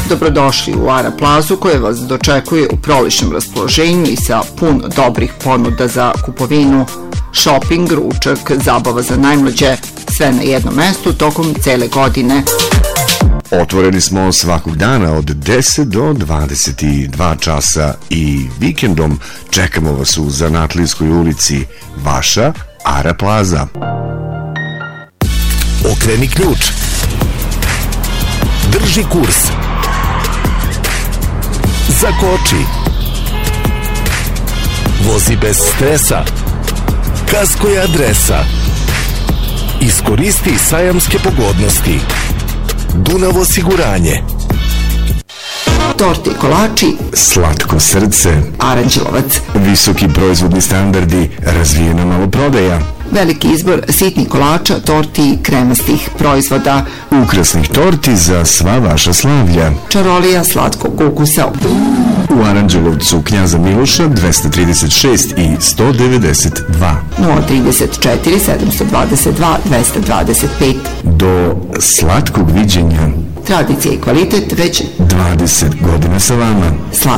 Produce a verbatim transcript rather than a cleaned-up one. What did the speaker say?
Dobrodošli u Ara Plazu koja vas dočekuje u proličnom raspoloženju i sa pun dobrih ponuda za kupovinu, shopping, ručak, zabava za najmlađe, sve na jednom mestu tokom cele godine. Otvoreni smo svakog dana od deset do dvadeset dva časa i vikendom čekamo vas u Zanatlijskoj ulici, vaša Ara Plaza. Okreni ključ. Drži kurs. Zakoči. Vozi bez stresa. Kasko je adresa. Iskoristi sajamske pogodnosti. Dunav osiguranje. Torte i kolači, Slatko srce, Aranđelovac, visoki proizvodni standardi, razvijena maloprodaja, veliki izbor sitnih kolača, torti i kremastih proizvoda, ukrasnih torti za sva vaša slavlja. čarolija slatkog ukusa. U Aranđelovcu Knjaza Miloša dvesta trideset šest i sto devedeset dva. nula trideset četiri sedamsto dvadeset dva dvesta dvadeset pet. Do slatkog viđenja. Tradicija i kvalitet već dvadeset godina sa vama. Slatko